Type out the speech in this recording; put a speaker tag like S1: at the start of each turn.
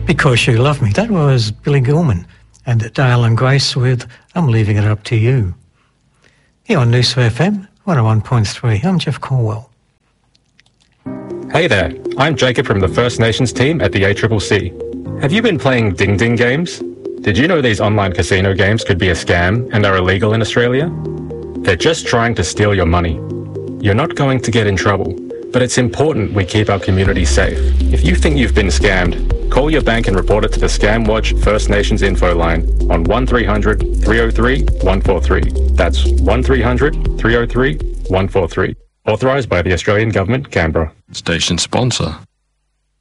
S1: Because You Love Me. That was Billy Gilman and Dale and Grace with I'm Leaving It Up to You. Here on Noosa FM 101.3, I'm Jeff Corwell.
S2: Hey there, I'm Jacob from the First Nations team at the ACCC. Have you been playing Ding Ding games? Did you know these online casino games could be a scam and are illegal in Australia? They're just trying to steal your money. You're not going to get in trouble, but it's important we keep our community safe. If you think you've been scammed, call your bank and report it to the Scam Watch First Nations info line on 1300 303 143. That's 1300 303 143. Authorised by the Australian Government, Canberra.
S3: Station sponsor.